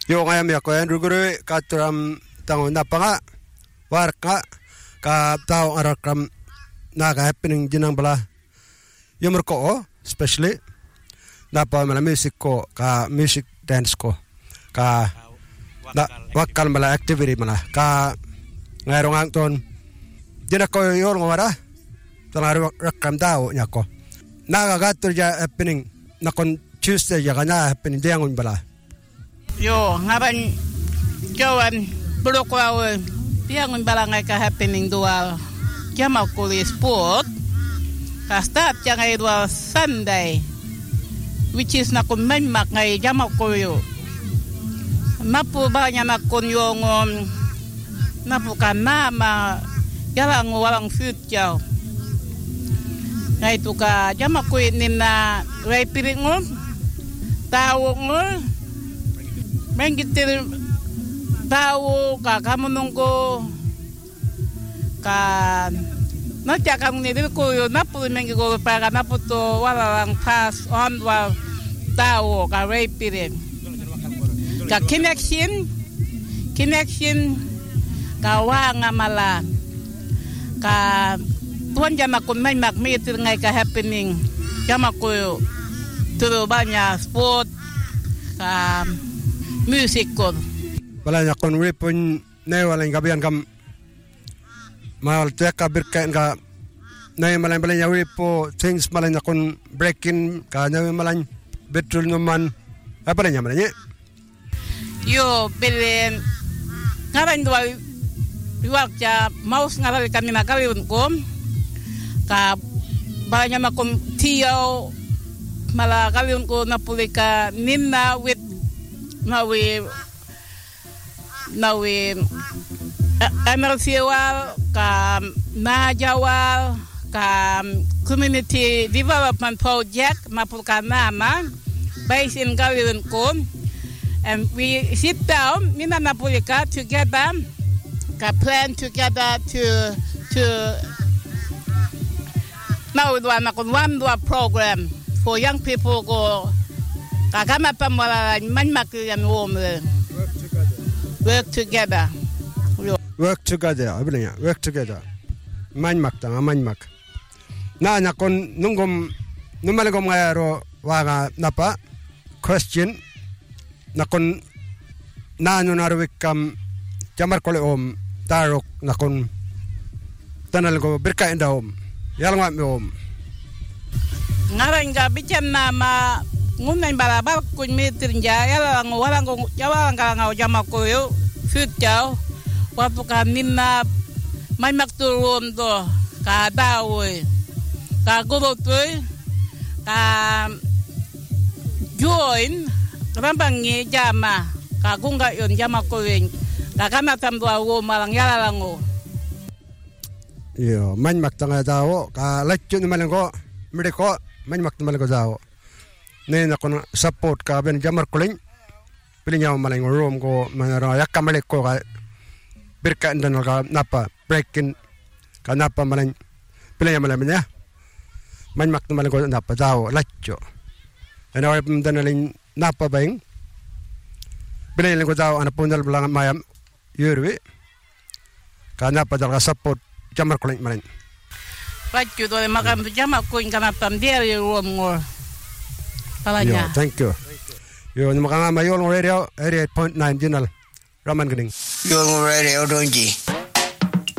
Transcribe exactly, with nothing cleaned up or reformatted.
Yo ngayam ya ko Andrew Guru ka turam tango napanga warka ka tao arakam naga happening jinang bala yumur ko especially napa mala music ko ka music dance ko ka na wakal mala activity mala ka ngairong ang ton jinak ko yor ngara tangar rakam tao nyako naga gatur ja happening nakon Tuesday ya kana happening diangon bala yo ngaban jawan bulokwa diangon bala ngai ka happening dual jamal ko sport ka start yang ai dual Sunday which is na kon men mak ngai jamal ko yo napu banya na kon yo ngom napu kana ma yalang walang future ngai tu ka jamal ko ni na rai piring ngom tao ngom mengitir tahu ka kamu nunggu ka nanti akan menjadi kuyu napu mengigo para napu tu walang pass on wal tahu ka repirin ka connection connection ka wanga mala ka tuan jama kun main mak mitir ngai ka happening jama kuyu tu banyak sport ka music ko balanya kon ripun ne walang gabian kam mal teka birkain ka ne malang balanya ripo things malanya kon breaking ka ne malang betul numan apa balanya malanya yo belen ngaran dua dua ja mouse ngaral kami nakali ko ka balanya makom tio mala kali ko napulika ninna with now we now we emersiwal ka najawal ka community development project mapulkana ma based in Gawin ko and we sit down mina napulika together ka plan together to to now we do a one program for young people go kagama pamwala man makiyan womle work together work together abilanya work together man mak tanga man mak na nya kon nungom numale gom ngayaro waga napa question na kon na nyo narwikam jamar kole om tarok na kon tanal go birka enda om yalwa mi om ngaranga bican nama ngunay balabal kun mitir jaya lang walang ko jawalang ka nga jama ko yo future wapu kanina may makturum do ka dawoy ka gulotoy ka join rambangi jama ka gunga yon jama ko wen ka kana tamdo wo malang yala lang o yo man maktanga dawo ka lecture malang ko mediko man maktanga ko dawo ne na kono support ka ben jamar kuling pilinya malang room ko manara yakamale ko ka birka ndan ka napa breaking ka napa malang pilinya malang ya man mak malang ko napa daw lacho ana ay ndan ling napa bang pilinya ko daw ana punal blang mayam yurwi ka napa dal ka support jamar kuling malang lacho do makam jamar kuling kana tamdier room ngor Yo, thank you. Yo, ni makanga mayon radio eighty-eight point nine Jinal. Raman Ganing. Yo radio donji.